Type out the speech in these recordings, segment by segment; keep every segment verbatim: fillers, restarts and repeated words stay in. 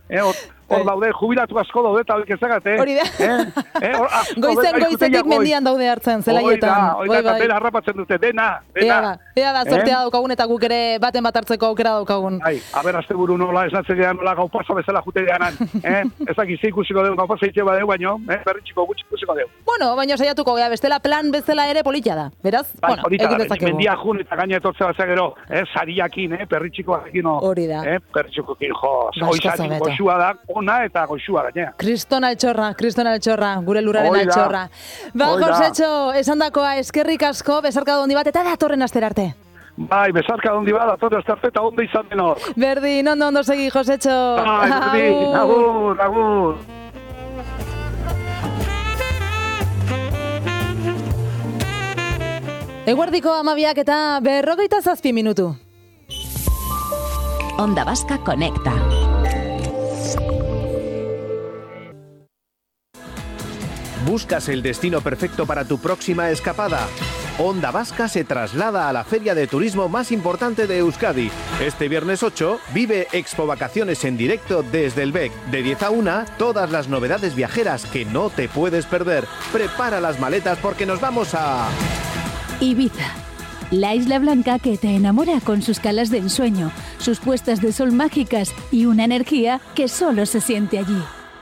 Eh, hor, hor daude, jubilatu asko daude, eta horiek ezagat, eh? Hori da. Eh? Eh? Hor, ah, Goizen, daude, goizetik goi. mendian daude hartzen, zelaietan. Hoi da, hoi da, eta bai. dena harrapatzen dute, dena, dena. Ea da, ea da, sortea Eh? daukagun eta guk ere baten bat hartzeko aukera daukagun. Ai, aber, azte buru nola, esnatzen gehan nola gau paso bezala jute gehanan, eh? Ezak izi ikusiko deu, gau paso itxe badeu, baino, eh? Berritxiko gutxi ikusiko deu. Bueno, baina saiatuko gea, bestela plan bezala ere polita da, beraz? Bai, Bueno, hori egin da, dezakegu. mendia jun eta gaina etortze bat gero, eh? Sariakin, eh? Perritxikoarekin, oh. Hori da. Eh? Perritxikoekin, jo, Ba, hoi askoz sari hobeto. goxua da, ona eta goxua gainea. Kriston altxorra, kriston altxorra, gure lurraren Hoi da. altxorra. Ba, Hoi da. Josetxo, esandakoa eskerrik asko, bezarka dondi bat, eta datorren astera arte. Bai, besarka dondi bada, todo esta feta ondo izan denor. Berdin, ondo ondo segi, Josetxo. Bai, berdin, agur, agur. Eguerdiko amabiak eta berrogeita zazpi minutu. Onda Vasca Conecta. ¿Buscas el destino perfecto para tu próxima escapada? Onda Vasca se traslada a la feria de turismo más importante de Euskadi. Este viernes ocho vive Expo Vacaciones en directo desde el B E C. De diez a una, todas las novedades viajeras que no te puedes perder. Prepara las maletas porque nos vamos a... Ibiza, la isla blanca que te enamora con sus calas de ensueño, sus puestas de sol mágicas y una energía que solo se siente allí.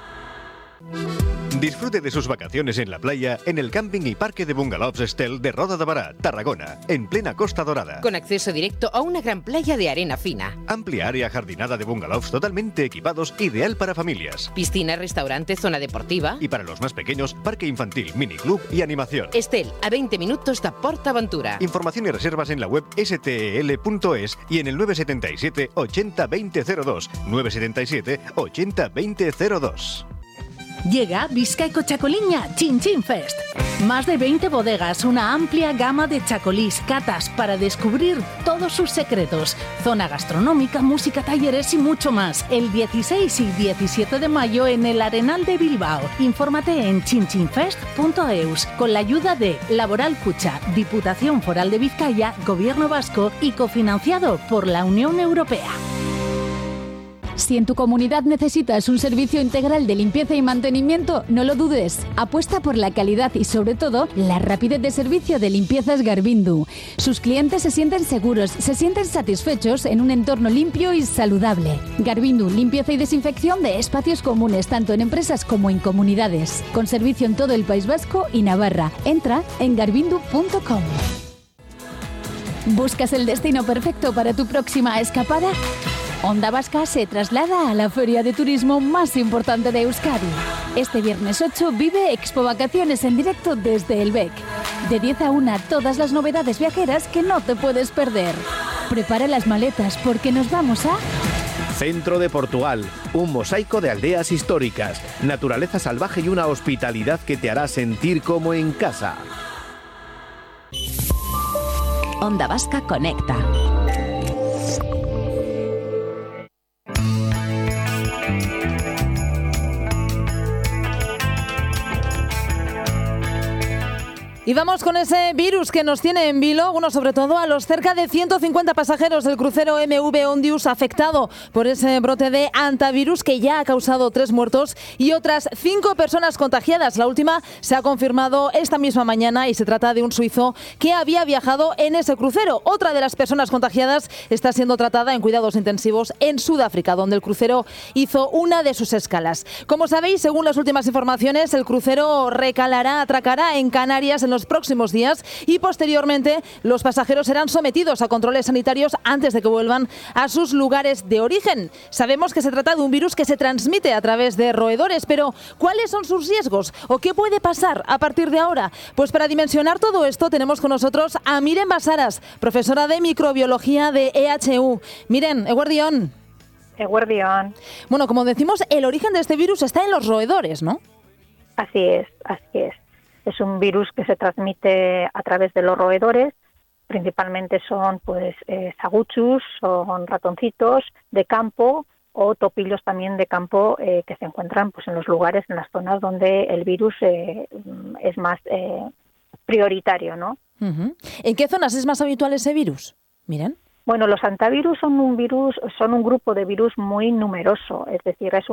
Disfrute de sus vacaciones en la playa en el camping y parque de bungalows Estel de Roda de Bará, Tarragona, en plena Costa Dorada. Con acceso directo a una gran playa de arena fina. Amplia área jardinada de bungalows totalmente equipados, ideal para familias. Piscina, restaurante, zona deportiva. Y para los más pequeños, parque infantil, miniclub y animación. Estel, a veinte minutos de PortAventura. Información y reservas en la web s t e l punto es y en el nueve siete siete, ochenta, veinte cero dos. nueve siete siete, ochenta, veinte cero dos. Llega Bizkaiko Chacoliña Chin Chin Fest. Más de veinte bodegas, una amplia gama de chacolís, catas para descubrir todos sus secretos. Zona gastronómica, música, talleres y mucho más. El dieciséis y diecisiete de mayo en el Arenal de Bilbao. Infórmate en chinchinfest punto eus con la ayuda de Laboral Cucha, Diputación Foral de Vizcaya, Gobierno Vasco y cofinanciado por la Unión Europea. Si en tu comunidad necesitas un servicio integral de limpieza y mantenimiento, no lo dudes. Apuesta por la calidad y, sobre todo, la rapidez de servicio de Limpiezas Garbindu. Sus clientes se sienten seguros, se sienten satisfechos en un entorno limpio y saludable. Garbindu, limpieza y desinfección de espacios comunes, tanto en empresas como en comunidades. Con servicio en todo el País Vasco y Navarra. Entra en garbindu punto com. ¿Buscas el destino perfecto para tu próxima escapada? Onda Vasca se traslada a la feria de turismo más importante de Euskadi. Este viernes ocho vive Expo Vacaciones en directo desde el B E C. De diez a una, todas las novedades viajeras que no te puedes perder. Prepara las maletas porque nos vamos a... Centro de Portugal, un mosaico de aldeas históricas, naturaleza salvaje y una hospitalidad que te hará sentir como en casa. Onda Vasca Conecta. Y vamos con ese virus que nos tiene en vilo, bueno, sobre todo a los cerca de ciento cincuenta pasajeros del crucero M V Ondius afectado por ese brote de hantavirus que ya ha causado tres muertos y otras cinco personas contagiadas. La última se ha confirmado esta misma mañana y se trata de un suizo que había viajado en ese crucero. Otra de las personas contagiadas está siendo tratada en cuidados intensivos en Sudáfrica, donde el crucero hizo una de sus escalas. Como sabéis, según las últimas informaciones, el crucero recalará, atracará en Canarias en los próximos días y posteriormente los pasajeros serán sometidos a controles sanitarios antes de que vuelvan a sus lugares de origen. Sabemos que se trata de un virus que se transmite a través de roedores, pero ¿cuáles son sus riesgos o qué puede pasar a partir de ahora? Pues para dimensionar todo esto tenemos con nosotros a Miren Basaras, profesora de microbiología de E H U. Miren, eguerdión. Eguerdión. Bueno, como decimos, el origen de este virus está en los roedores, ¿no? Así es, así es. Es un virus que se transmite a través de los roedores, principalmente son pues eh, saguchus, son ratoncitos de campo o topillos también de campo eh, que se encuentran pues en los lugares, en las zonas donde el virus eh, es más eh, prioritario, ¿no? Uh-huh. ¿En qué zonas es más habitual ese virus? Miren. Bueno, los hantavirus son un virus, son un grupo de virus muy numeroso, es decir, es